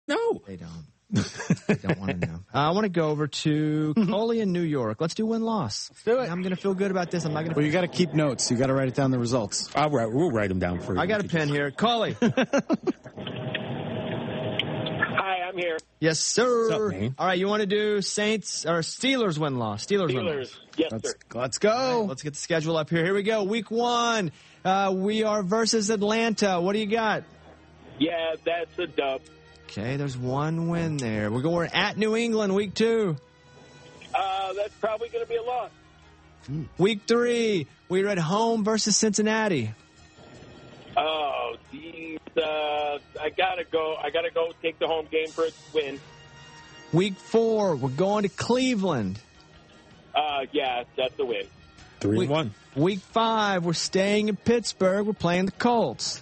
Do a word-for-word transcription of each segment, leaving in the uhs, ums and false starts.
No. They don't. I don't want to know. Uh, I want to go over to Coley in New York. Let's do win-loss. Let's do it. I'm going to feel good about this. I'm not going to. Well, you got to keep notes. You got to write it down the results. I'll write, we'll write them down for you. I got a pen here. Coley. Hi, I'm here. Yes, sir. What's up, man? All right, you want to do Saints or Steelers win-loss? Steelers, Steelers. win-loss. Yes, Let's, sir. let's go. Let's get the schedule up here. Here we go. Week one. Uh, we are versus Atlanta. What do you got? Yeah, that's a dub. Okay, there's one win there. We're going at New England, week two. Uh, that's probably going to be a loss. Week three, we're at home versus Cincinnati. Oh, geez. Uh, I got to go. I got to go take the home game for a win. Week four, we're going to Cleveland. Uh, yeah, that's a win. Three Week, and one. Week five, we're staying in Pittsburgh. We're playing the Colts.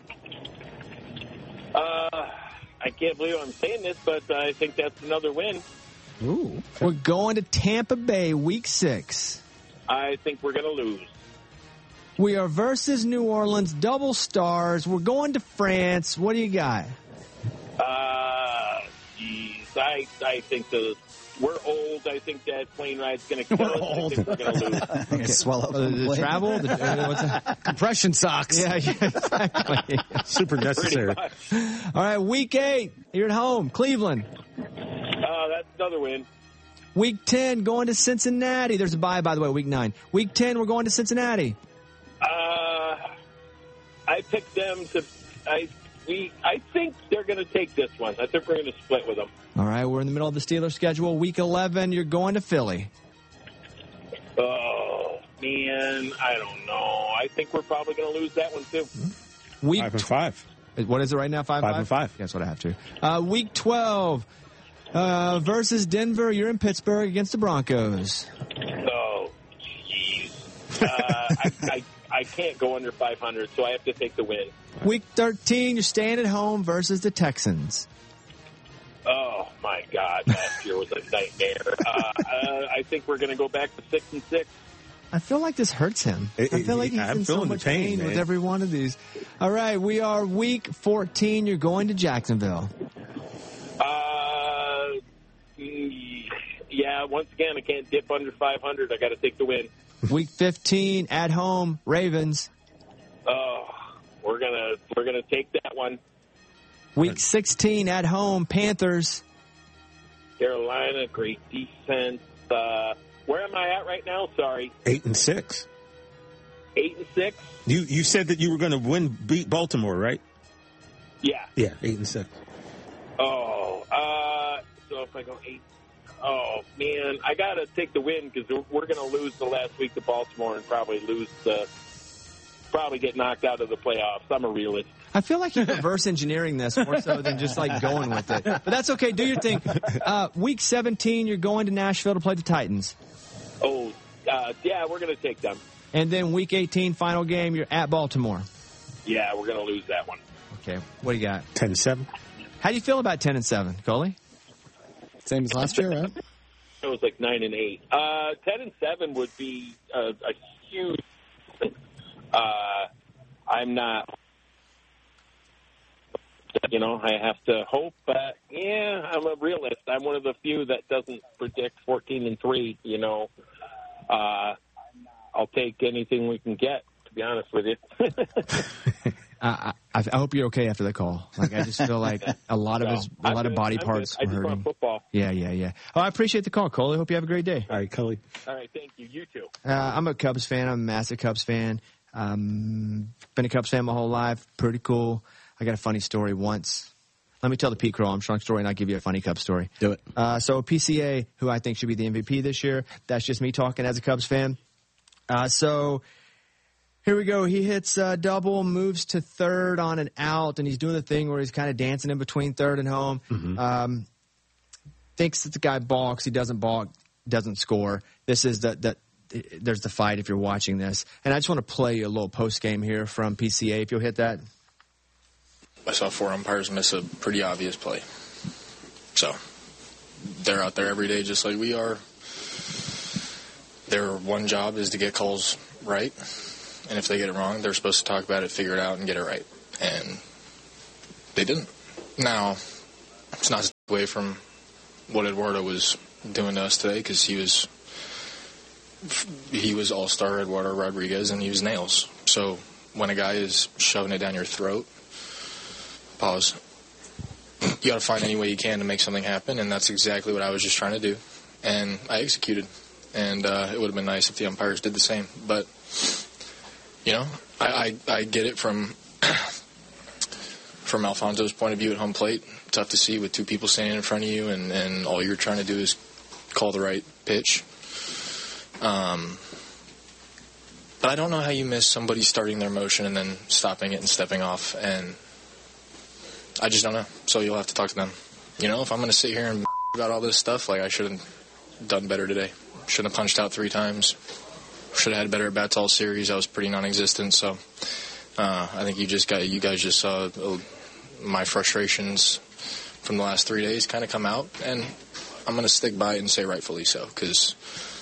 Uh, I can't believe I'm saying this, but I think that's another win. Ooh. We're going to Tampa Bay, week six. I think we're going to lose. We are versus New Orleans, double stars. We're going to France. What do you got? Uh, geez. I, I think the we're old. I think that plane ride's going to kill We're us. old. I think we're going to lose. I think I swallow Uh, the travel? The, uh, what's that? compression socks. Yeah, yeah, exactly. Super necessary. Pretty much. All right, week eight, you're at home, Cleveland. Uh, that's another win. Week ten, going to Cincinnati. There's a bye, by the way, week nine. Week ten, we're going to Cincinnati. Uh, I picked them to. I we. I think they're going to take this one. I think we're going to split with them. All right, we're in the middle of the Steelers schedule. Week eleven, you're going to Philly. Oh man, I don't know. I think we're probably going to lose that one too. Week Five and five. tw- What is it right now? Five, Five and five. That's what I have to. Uh, week twelve, uh, versus Denver. You're in Pittsburgh against the Broncos. Oh, jeez. Uh, I, I I can't go under five hundred, so I have to take the win. Week thirteen, you're staying at home versus the Texans. Oh my God, last year was a nightmare. Uh, uh, I think we're going to go back to six and six. I feel like this hurts him. It- I feel like it- he's I'm in so feeling the much pain, pain with man. every one of these. All right, we are week fourteen. You're going to Jacksonville. Uh, mm, yeah. Once again, I can't dip under five hundred. I got to take the win. Week fifteen, at home, Ravens. Oh, we're gonna we're gonna take that one. Week sixteen, at home, Panthers. Carolina, great defense. Uh, where am I at right now? Sorry, Eight and six. eight and six. You you said that you were going to win, beat Baltimore, right? Yeah. Yeah, eight and six. Oh, uh, so if I go eight, oh man, I gotta take the win because we're, we're gonna lose the last week to Baltimore and probably lose the, probably get knocked out of the playoffs. I'm a realist. I feel like you're reverse engineering this more so than just like going with it. But that's okay. Do your thing. Uh, week seventeen, you're going to Nashville to play the Titans. Oh, uh, yeah, we're gonna take them. And then week eighteen, final game, you're at Baltimore. Yeah, we're gonna lose that one. Okay, what do you got? Ten and seven. How do you feel about ten and seven, Coley? Same as last year, right? It was like nine and eight. Uh, ten and seven would be a, a huge. Uh, I'm not. You know, I have to hope, but yeah, I'm a realist. I'm one of the few that doesn't predict fourteen and three. You know, uh, I'll take anything we can get. To be honest with you. Uh, I, I hope you're okay after the call. Like I just feel like a lot of No, his, a I'm lot of good. body I'm parts good. I were just want hurting. football. Yeah, yeah, yeah. Oh, I appreciate the call, Coley. Hope you have a great day. All right, Cully. All right, thank you. You too. Uh, I'm a Cubs fan. I'm a massive Cubs fan. Um, been a Cubs fan my whole life. Pretty cool. I got a funny story once. Let me tell the Pete Crow Armstrong story, and I'll give you a funny Cubs story. Do it. Uh, so P C A, who I think should be the M V P this year, that's just me talking as a Cubs fan. Uh, so here we go. He hits a double, moves to third on an out, and he's doing the thing where he's kind of dancing in between third and home. Mm-hmm. Um, thinks that the guy balks. He doesn't balk, doesn't score. This is the, the there's the fight if you're watching this. And I just want to play you a little post game here from P C A if you'll hit that. I saw four umpires miss a pretty obvious play. So they're out there every day just like we are. Their one job is to get calls right. And if they get it wrong, they're supposed to talk about it, figure it out, and get it right. And they didn't. Now, it's not away from what Eduardo was doing to us today, because he was he was all-star Eduardo Rodriguez, and he was nails. So when a guy is shoving it down your throat, pause. You got to find any way you can to make something happen, and that's exactly what I was just trying to do. And I executed. And uh, it would have been nice if the umpires did the same. But, you know, I, I, I get it from from Alfonso's point of view at home plate. Tough to see with two people standing in front of you, and, and all you're trying to do is call the right pitch. Um, but I don't know how you miss somebody starting their motion and then stopping it and stepping off. And I just don't know. So you'll have to talk to them. You know, if I'm going to sit here and about all this stuff, like, I should have done better today. Should have punched out three times. Should have had better at-bats all series. I was pretty non-existent. So uh, I think you just got you guys just saw uh, my frustrations from the last three days kind of come out, and I'm going to stick by it and say rightfully so, because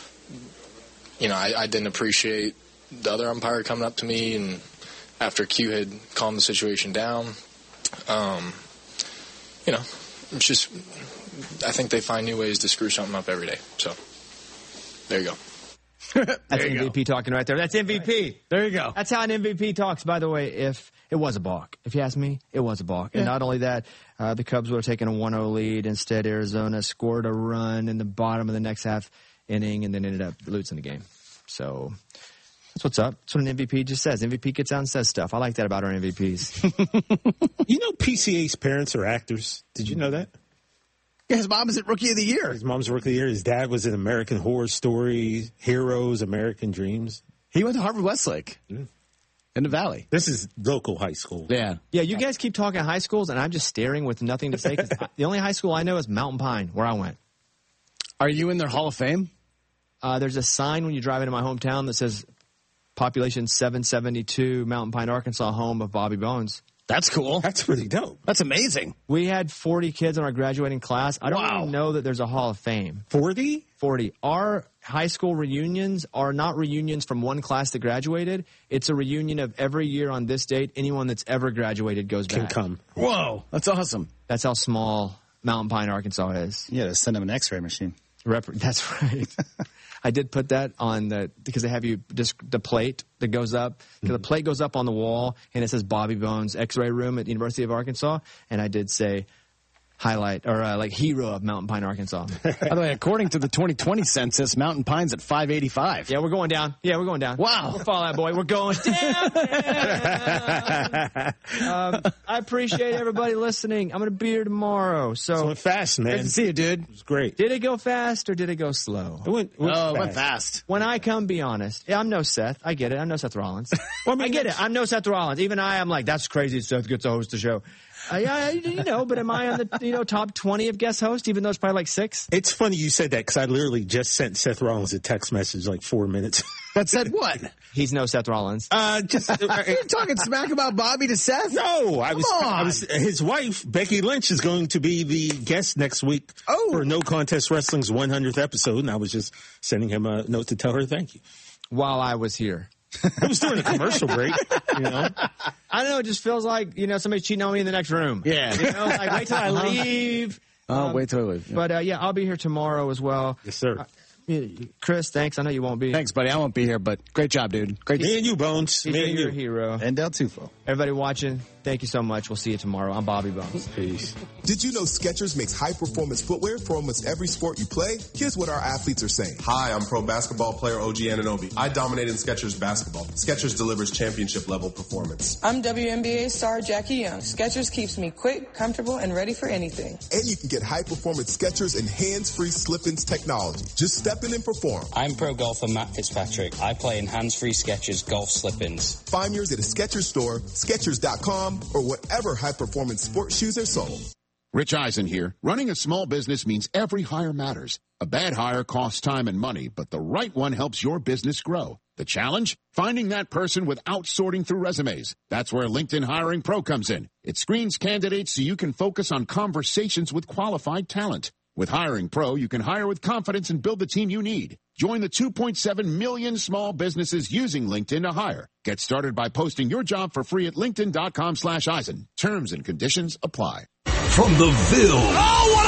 you know I, I didn't appreciate the other umpire coming up to me, and after Q had calmed the situation down, um, you know, it's just I think they find new ways to screw something up every day. So. There you go. That's There you M V P go. talking right there. That's M V P. There you go. That's how an M V P talks, by the way. If it was a balk. If you ask me, it was a balk. And Yeah. not only that, uh, the Cubs would have taken a one oh lead. Instead, Arizona scored a run in the bottom of the next half inning and then ended up losing the game. So that's what's up. That's what an M V P just says. M V P gets out and says stuff. I like that about our M V Ps. You know P C A's parents are actors. Did you know that? Yeah, his mom is at Rookie of the Year. His mom's Rookie of the Year. His dad was in American Horror Story, Heroes, American Dreams. He went to Harvard Westlake Mm. in the Valley. This is local high school. Yeah. Yeah, you guys keep talking high schools, and I'm just staring with nothing to say. 'Cause the only high school I know is Mountain Pine, where I went. Are you in their Hall of Fame? Uh, there's a sign when you drive into my hometown that says population seven seventy-two, Mountain Pine, Arkansas, home of Bobby Bones. That's cool. That's pretty dope. That's amazing. We had forty kids in our graduating class. I don't Wow. even know that there's a Hall of Fame. forty? forty. Our high school reunions are not reunions from one class that graduated. It's a reunion of every year on this date. Anyone that's ever graduated goes Can back. come. Whoa. That's awesome. That's how small Mountain Pine, Arkansas is. Yeah, to send him an X-ray machine. Rep- that's right. I did put that on the because they have you just the plate that goes up. Mm-hmm. The plate goes up on the wall and it says Bobby Bones X-ray room at the University of Arkansas, and I did say highlight or uh, like hero of Mountain Pine, Arkansas. By the way, according to the twenty twenty census, Mountain Pine's at five eighty-five. Yeah, we're going down. Yeah, we're going down. Wow. We'll follow that boy. We're going down. um, I appreciate everybody listening. I'm going to be here tomorrow. It So went fast, man. Good to see you, dude. It was great. did it go fast or did it go slow? It went, it went Oh, fast. it went fast. When I come, be honest. Yeah, I'm no Seth. I get it. I'm no Seth Rollins. Well, I mean, I get that's- it. I'm no Seth Rollins. Even I, I'm like, that's crazy. Seth gets to host the show. Uh, yeah, you know, but am I on the you know top twenty of guest hosts? Even though it's probably like six. It's funny you said that because I literally just sent Seth Rollins a text message like four minutes. That said what? He's no Seth Rollins. Uh, just You're talking smack about Bobby to Seth? no, I was, Come on. I was. His wife Becky Lynch is going to be the guest next week Oh. for No Contest Wrestling's one hundredth episode, and I was just sending him a note to tell her thank you. While I was here. It was during a commercial break, you know. I don't know. It just feels like, you know, somebody's cheating on me in the next room. Yeah. You know, like, wait till I leave. Oh, Um, wait till I leave. Yeah. But, uh, yeah, I'll be here tomorrow as well. Yes, sir. Uh, Chris, thanks. I know you won't be. Thanks, buddy. I won't be here, but great job, dude. Great. Me and you, Bones. He's Me and your you. hero. And Del Tufo. Everybody watching, thank you so much. We'll see you tomorrow. I'm Bobby Bones. Peace. Did you know Skechers makes high-performance footwear for almost every sport you play? Here's what our athletes are saying. Hi, I'm pro basketball player O G Anunoby. I dominate in Skechers basketball. Skechers delivers championship-level performance. I'm W N B A star Jackie Young. Skechers keeps me quick, comfortable, and ready for anything. And you can get high-performance Skechers and hands-free slip-ins technology. Just step in and perform. I'm pro golfer Matt Fitzpatrick. I play in hands-free Skechers golf slip-ins. Find yours at a Skechers store, Skechers dot com, or whatever high-performance sports shoes are sold. Rich Eisen here. Running a small business means every hire matters. A bad hire costs time and money, but the right one helps your business grow. The challenge? Finding that person without sorting through resumes. That's where LinkedIn Hiring Pro comes in. It screens candidates so you can focus on conversations with qualified talent. With Hiring Pro, you can hire with confidence and build the team you need. Join the two point seven million small businesses using LinkedIn to hire. Get started by posting your job for free at linkedin dot com slash Eisen. Terms and conditions apply. from the Ville. Oh, what